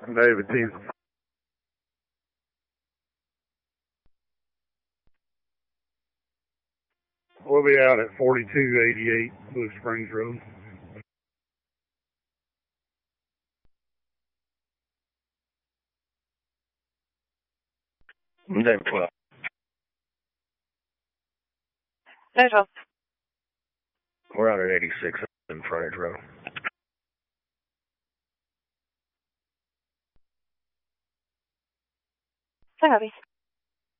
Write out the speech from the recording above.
David T. We'll be out at 4288 Blue Springs Road. Name 12. Name 12. We're out at 86 in Frontage Road. I copy.